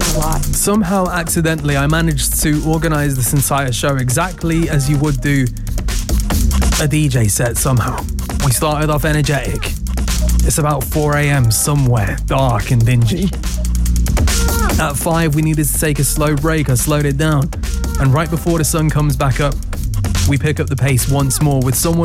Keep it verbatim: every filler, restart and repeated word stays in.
Somehow, accidentally, I managed to organise this entire show exactly as you would do a D J set somehow. We started off energetic. It's about four a.m. somewhere, dark and dingy. At five, we needed to take a slow break. I slowed it down. And right before the sun comes back up, we pick up the pace once more with someone